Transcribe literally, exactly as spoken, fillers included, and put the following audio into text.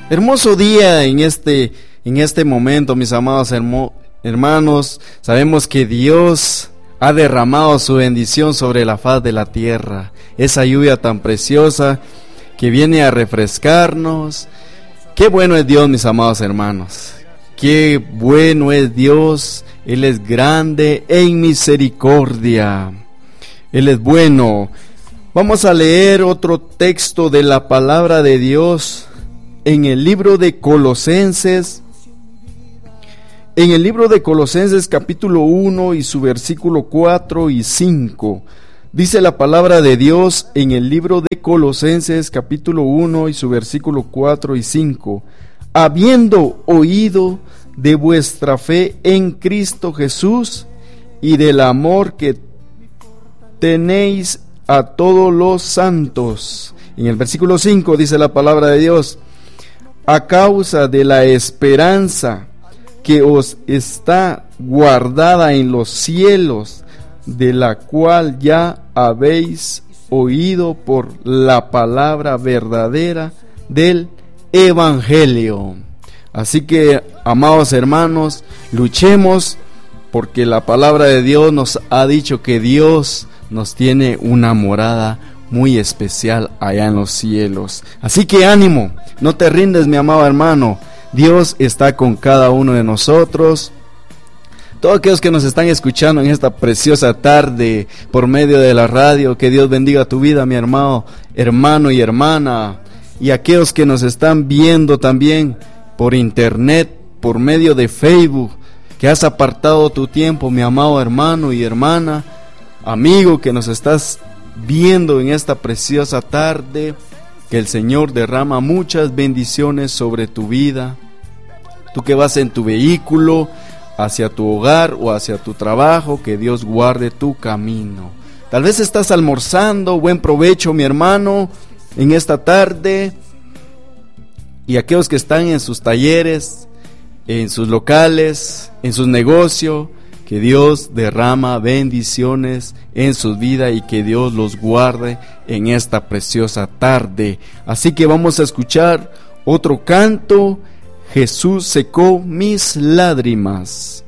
Hermoso día en este, en este momento, mis amados hermo, hermanos. Sabemos que Dios ha derramado su bendición sobre la faz de la tierra. Esa lluvia tan preciosa que viene a refrescarnos. Qué bueno es Dios, mis amados hermanos. Qué bueno es Dios. Él es grande en misericordia. Él es bueno. Vamos a leer otro texto de la palabra de Dios en el libro de Colosenses. En el libro de Colosenses capítulo uno y su versículo cuatro y cinco. Dice la palabra de Dios en el libro de Colosenses capítulo uno y su versículo cuatro y cinco. Habiendo oído de vuestra fe en Cristo Jesús y del amor que tenéis a todos los santos. En el versículo cinco dice la palabra de Dios: a causa de la esperanza que os está guardada en los cielos, de la cual ya habéis oído por la palabra verdadera del Evangelio. Así que, amados hermanos, luchemos, porque la palabra de Dios nos ha dicho que Dios nos tiene una morada muy especial allá en los cielos. Así que ánimo, no te rindes, mi amado hermano. Dios está con cada uno de nosotros. Todos aquellos que nos están escuchando en esta preciosa tarde por medio de la radio, que Dios bendiga tu vida, mi hermano, hermano y hermana. Y aquellos que nos están viendo también por internet, por medio de Facebook, que has apartado tu tiempo, mi amado hermano y hermana, amigo que nos estás viendo en esta preciosa tarde. Que el Señor derrama muchas bendiciones sobre tu vida. Tú que vas en tu vehículo hacia tu hogar o hacia tu trabajo, que Dios guarde tu camino. Tal vez estás almorzando, buen provecho, mi hermano, en esta tarde. Y aquellos que están en sus talleres, en sus locales, en sus negocios, que Dios derrama bendiciones en su vida y que Dios los guarde en esta preciosa tarde. Así que vamos a escuchar otro canto: Jesús secó mis lágrimas.